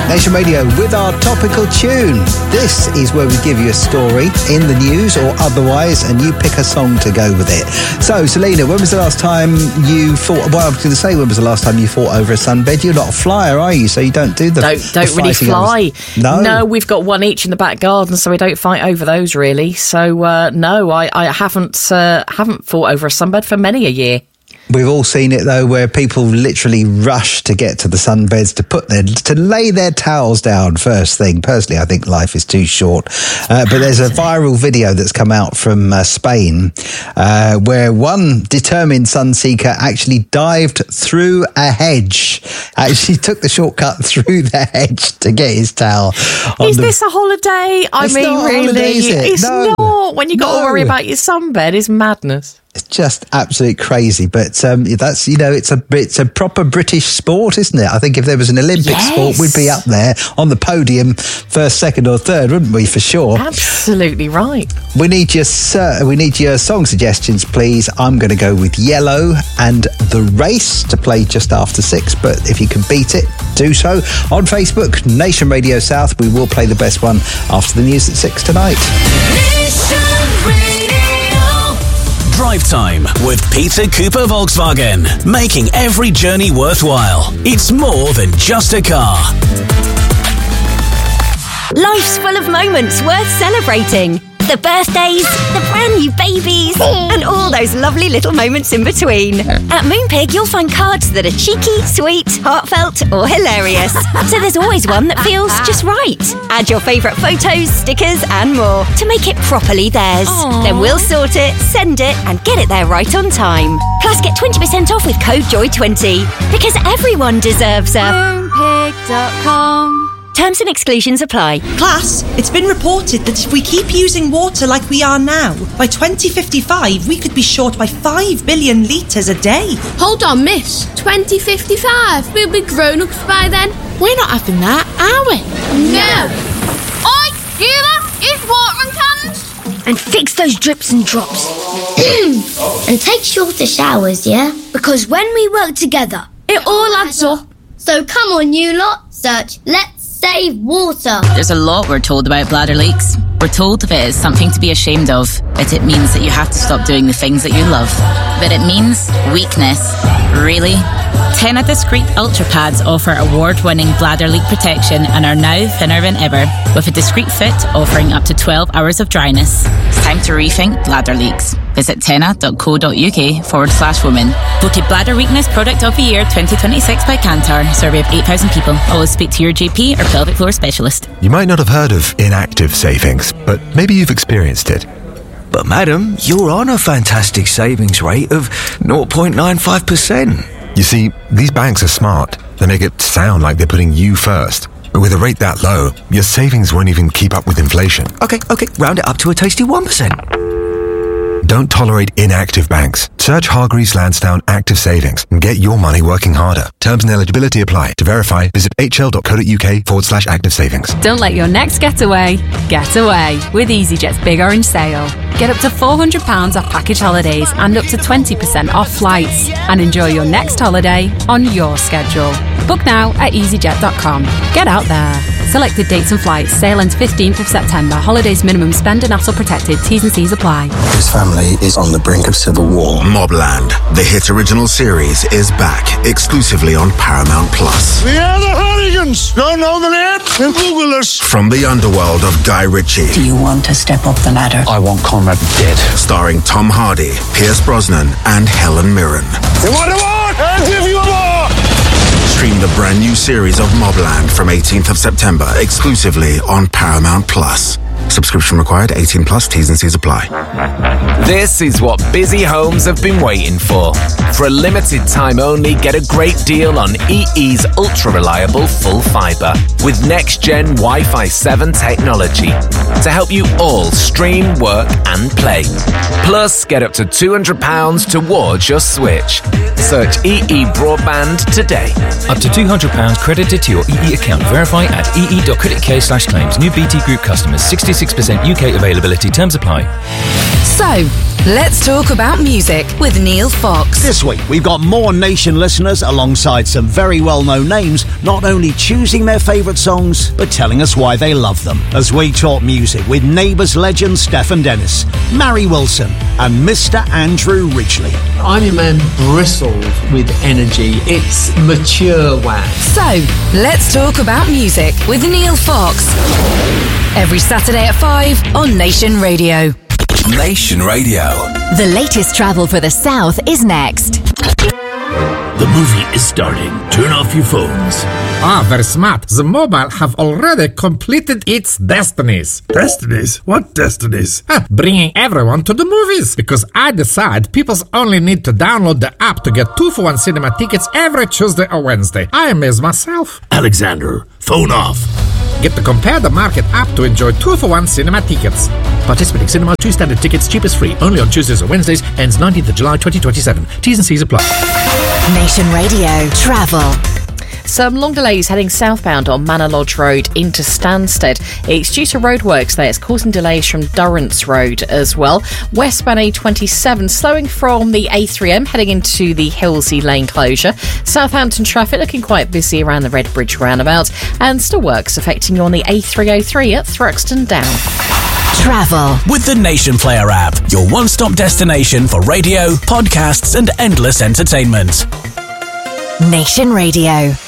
Nation Radio with our topical tune. This is where we give you a story in the news or otherwise, and you pick a song to go with it. So, Selena, when was the last time you fought? Well, I was going to say, when was the last time you fought over a sunbed? You're not a flyer, are you? So you don't do the don't really fly. No, we've got one each in the back garden, so we don't fight over those really. So no, I haven't fought over a sunbed for many a year. We've all seen it though, where people literally rush to get to the sunbeds to lay their towels down first thing. Personally, I think life is too short. But there's a viral video that's come out from Spain where one determined sunseeker actually dived through a hedge. Actually took the shortcut through the hedge to get his towel. Is this a holiday? I mean, not really? a holiday, is it? It's not. When you got to worry about your sunbed, it's madness. It's just absolutely crazy, but that's it's a proper British sport, isn't it? I think if there was an Olympic sport, we'd be up there on the podium, first, second, or third, wouldn't we? For sure. Absolutely right. We need your song suggestions, please. I'm going to go with Yellow and The Race to play just after 6. But if you can beat it, do so on Facebook, Nation Radio South. We will play the best one after the news at 6 tonight. Drive Time with Peter Cooper Volkswagen. Making every journey worthwhile. It's more than just a car. Life's full of moments worth celebrating. The birthdays, the brand new babies, and all those lovely little moments in between. At Moonpig, you'll find cards that are cheeky, sweet, heartfelt, or hilarious. So there's always one that feels just right. Add your favourite photos, stickers, and more to make it properly theirs. Aww. Then we'll sort it, send it, and get it there right on time. Plus, get 20% off with code JOY20. Because everyone deserves a Moonpig.com. Terms and exclusions apply. Class, it's been reported that if we keep using water like we are now, by 2055 we could be short by 5 billion litres a day. Hold on, miss. 2055? We'll be grown-ups by then. We're not having that, are we? No. Oi, Sheila, use watering cans. And fix those drips and drops. And take shorter showers, yeah? Because when we work together, it all adds up. So come on, you lot, search Let's Save Water. There's a lot we're told about bladder leaks. We're told that it is something to be ashamed of, but it means that you have to stop doing the things that you love. But it means weakness. Really? Tena Discreet Ultra Pads offer award-winning bladder leak protection and are now thinner than ever, with a discreet fit offering up to 12 hours of dryness. It's time to rethink bladder leaks. Visit tena.co.uk/women. Voted Bladder Weakness Product of the Year 2026 by Kantar. Survey of 8,000 people. Always speak to your GP or pelvic floor specialist. You might not have heard of inactive savings, but maybe you've experienced it. But madam, you're on a fantastic savings rate of 0.95%. You see, these banks are smart. They make it sound like they're putting you first. But with a rate that low, your savings won't even keep up with inflation. Okay, round it up to a tasty 1%. Don't tolerate inactive banks. Search Hargreaves Lansdowne Active Savings and get your money working harder. Terms and eligibility apply. To verify, visit hl.co.uk/active savings. Don't let your next getaway get away with EasyJet's Big Orange Sale. Get up to £400 off package holidays and up to 20% off flights. And enjoy your next holiday on your schedule. Book now at easyjet.com. Get out there. Selected dates and flights. Sail ends 15th of September. Holidays minimum spend and hassle protected. T's and C's apply. His family is on the brink of civil war. Mobland, the hit original series, is back exclusively on Paramount Plus. We are the Hooligans. Don't know the name? Then Google us. From the underworld of Guy Ritchie. Do you want to step up the ladder? I want Conrad dead. Starring Tom Hardy, Pierce Brosnan, and Helen Mirren. You want a war? I'll give you a war. Stream the brand new series of Mobland from 18th of September exclusively on Paramount Plus. Subscription required, 18 plus, T's and C's apply. This is what busy homes have been waiting for. For a limited time only, get a great deal on EE's ultra-reliable full fibre with next-gen Wi-Fi 7 technology to help you all stream, work and play. Plus, get up to £200 towards your switch. Search EE Broadband today. Up to £200 credited to your EE account. Verify at ee.co.uk/claims. New BT Group customers. 66% UK availability. Terms apply. So, Let's talk about music with Neil Fox. This week, we've got more Nation listeners alongside some very well-known names, not only choosing their favourite songs, but telling us why they love them. As we talk music with Neighbours legend Stefan Dennis, Mary Wilson, and Mr. Andrew Ridgeley. I'm a man bristled with energy. It's mature wax. So, let's talk about music with Neil Fox. Every Saturday at 5 on Nation Radio. Nation Radio. The latest travel for the South is next. The movie is starting. Turn off your phones. Very smart. The mobile have already completed its destinies. Destinies? What destinies? Bringing everyone to the movies. Because I decide people only need to download the app to get 2-for-1 cinema tickets every Tuesday or Wednesday. I amaze myself. Alexander, phone off. Get the Compare the Market app to enjoy 2-for-1 cinema tickets. Participating cinema, 2 standard tickets, cheapest free. Only on Tuesdays or Wednesdays. Ends 19th of July 2027. T's and C's apply. Nation Radio Travel. Some long delays heading southbound on Manor Lodge Road into Stansted. It's due to roadworks there. It's causing delays from Durrance Road as well. Westbound A27 slowing from the A3M heading into the Hillsey Lane closure. Southampton traffic looking quite busy around the Redbridge roundabout, and still works affecting you on the A303 at Thruxton Down. Travel with the Nation Player app, your one-stop destination for radio, podcasts and endless entertainment. Nation Radio.